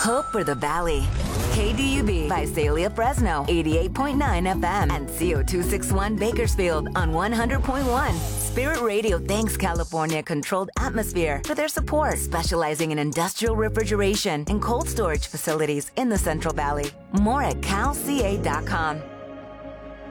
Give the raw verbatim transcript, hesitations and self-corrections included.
Hope for the Valley. K D U B, Visalia, Fresno, eighty-eight point nine F M, and C O two sixty-one Bakersfield on one hundred point one. Spirit Radio thanks California Controlled Atmosphere for their support, specializing in industrial refrigeration and cold storage facilities in the Central Valley. More at cal c a dot com.